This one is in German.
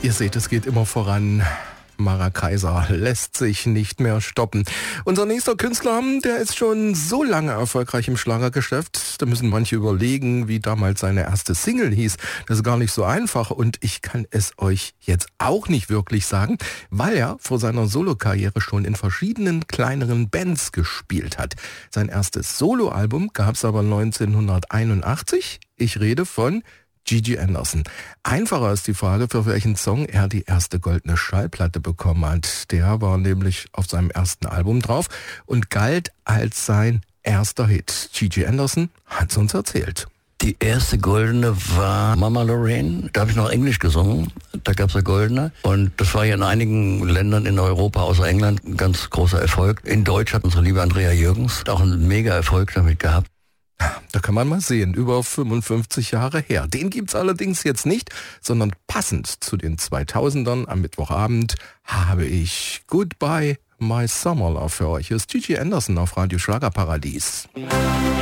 Ihr seht, es geht immer voran. Mara Kaiser lässt sich nicht mehr stoppen. Unser nächster Künstler, der ist schon so lange erfolgreich im Schlagergeschäft. Da müssen manche überlegen, wie damals seine erste Single hieß. Das ist gar nicht so einfach und ich kann es euch jetzt auch nicht wirklich sagen, weil er vor seiner Solokarriere schon in verschiedenen kleineren Bands gespielt hat. Sein erstes Soloalbum gab es aber 1981. Ich rede von Gigi Anderson. Einfacher ist die Frage, für welchen Song er die erste goldene Schallplatte bekommen hat. Der war nämlich auf seinem ersten Album drauf und galt als sein erster Hit. Gigi Anderson hat's uns erzählt. Die erste goldene war Mama Lorraine. Da habe ich noch Englisch gesungen. Da gab es eine goldene. Und das war ja in einigen Ländern in Europa, außer England, ein ganz großer Erfolg. In Deutsch hat unsere liebe Andrea Jürgens auch einen mega Erfolg damit gehabt. Da kann man mal sehen, über 55 Jahre her. Den gibt's allerdings jetzt nicht, sondern passend zu den 2000ern am Mittwochabend habe ich Goodbye My Summer Love für euch. Hier ist Gigi Anderson auf Radio Schlagerparadies.